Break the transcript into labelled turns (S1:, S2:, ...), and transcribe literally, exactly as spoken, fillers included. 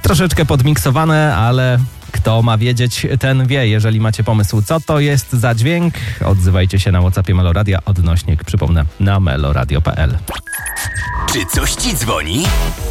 S1: Troszeczkę podmiksowane, ale kto ma wiedzieć, ten wie. Jeżeli macie pomysł, co to jest za dźwięk, odzywajcie się na WhatsAppie Meloradia, odnośnik, przypomnę, na meloradio kropka p l.
S2: Czy coś ci dzwoni?